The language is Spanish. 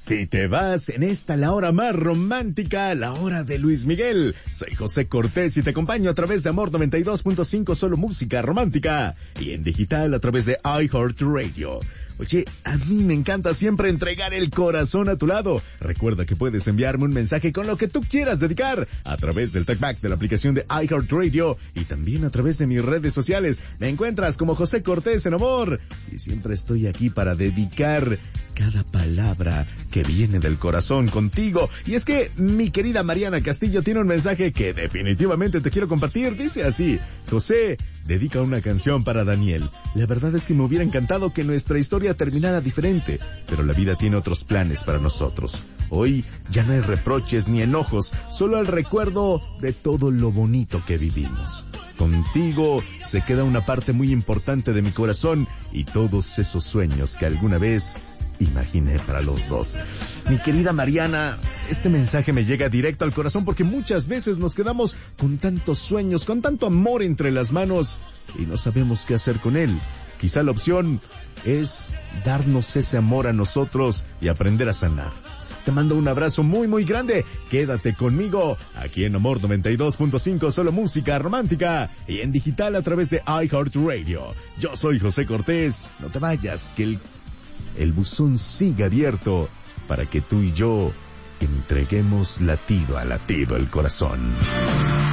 Si te vas en esta la hora más romántica, la hora de Luis Miguel. Soy José Cortés y te acompaño a través de Amor 92.5, solo música romántica. Y en digital a través de iHeartRadio. Oye, a mí me encanta siempre entregar el corazón a tu lado. Recuerda que puedes enviarme un mensaje con lo que tú quieras dedicar a través del TalkBack de la aplicación de iHeartRadio y también a través de mis redes sociales. Me encuentras como José Cortés en Amor y siempre estoy aquí para dedicar cada palabra que viene del corazón contigo. Y es que mi querida Mariana Castillo tiene un mensaje que definitivamente te quiero compartir. Dice así: José, dedica una canción para Daniel. La verdad es que me hubiera encantado que nuestra historia terminara diferente, pero la vida tiene otros planes para nosotros. Hoy ya no hay reproches ni enojos, solo el recuerdo de todo lo bonito que vivimos. Contigo se queda una parte muy importante de mi corazón y todos esos sueños que alguna vez imaginé para los dos. Mi querida Mariana, este mensaje me llega directo al corazón porque muchas veces nos quedamos con tantos sueños, con tanto amor entre las manos y no sabemos qué hacer con él. Quizá la opción es darnos ese amor a nosotros y aprender a sanar. Te mando un abrazo muy muy grande. Quédate conmigo aquí en Amor 92.5, solo música romántica y en digital a través de iHeartRadio. Yo soy José Cortés. No te vayas, que el buzón sigue abierto para que tú y yo entreguemos latido a latido el corazón.